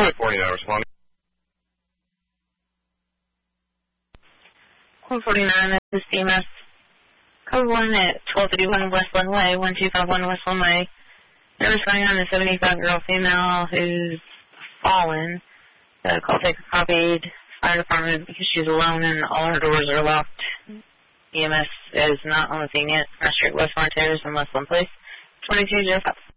49 responding. 149, this is CMS. Code 1 at 1231 West Linway, 1251 West Linway. There was going on a 75-year-old female who's fallen. The call taker copied. Fire department because she's alone and all her doors are locked. EMS is not on the scene yet. Street West Montana and Westland Place. 2205.